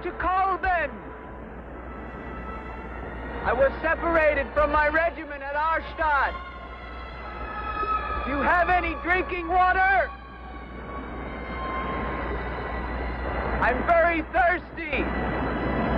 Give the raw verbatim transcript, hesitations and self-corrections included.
to Kolben. I was separated from my regiment at Arstadt. Do you have any drinking water? I'm very thirsty.